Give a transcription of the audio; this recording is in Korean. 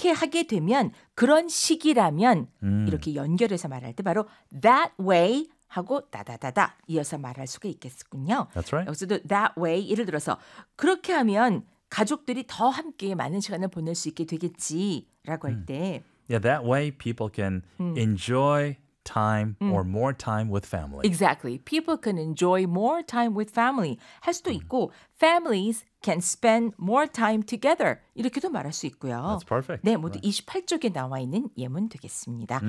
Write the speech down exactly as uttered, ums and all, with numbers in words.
그렇게 하게 되면 그런 식이라면 음. 이렇게 연결해서 말할 때 바로 that way 하고 다다다다 이어서 말할 수가 있겠군요. That's right. 여기서도 that way 예를 들어서 그렇게 하면 가족들이 더 함께 많은 시간을 보낼 수 있게 되겠지라고 할 때 Yeah, that way people can enjoy time or more time with family. Exactly. People can enjoy more time with family 할 수도 있고 families can spend more time together 이렇게도 말할 수 있고요. That's perfect. 네, 모두 이십팔 쪽에 나와 있는 예문 되겠습니다.